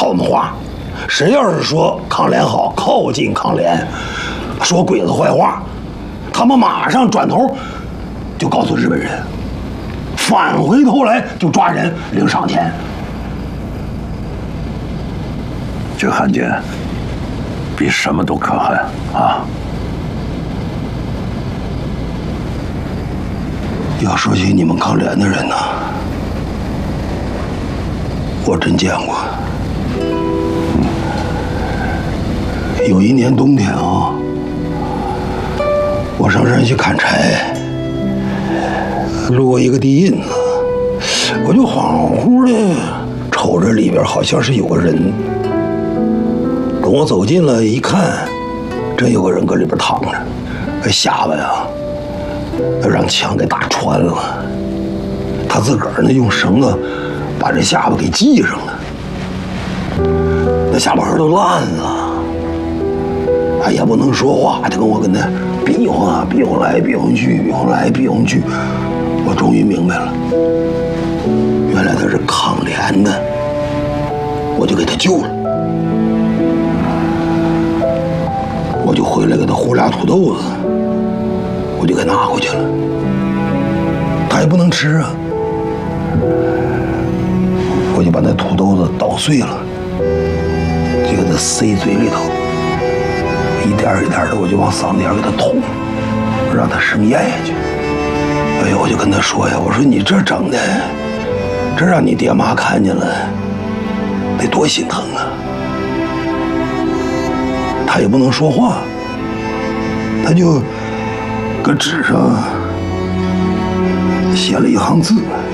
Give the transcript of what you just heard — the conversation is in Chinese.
套我们话，谁要是说康联好，靠近康联，说鬼子坏话，他们马上转头就告诉日本人，返回头来就抓人领赏钱。 这汉奸比什么都可恨啊！ 要说起你们康联的人呢，我真见过。有一年冬天啊，我上山去砍柴，路过一个地印子，我就恍惚的瞅着里边好像是有个人。等我走近了一看，真有个人搁里边躺着，那下巴呀，让枪给打穿了。他自个儿呢用绳子把这下巴给系上了，那下巴颏都烂了。他也不能说话，他跟我那比划，比划来比划去，比划来比划去。我终于明白了，原来他是康联的，我就给他救了。我就回来给他和俩土豆子，我就给拿回去了。他也不能吃啊，我就把那土豆子捣碎了，就给他塞嘴里头，一点一点的我就往嗓子眼给他捅，让他生咽下去。哎呦，我就跟他说呀，我说你这整的，这让你爹妈看见了，得多心疼啊！他也不能说话，他就搁纸上写了一行字，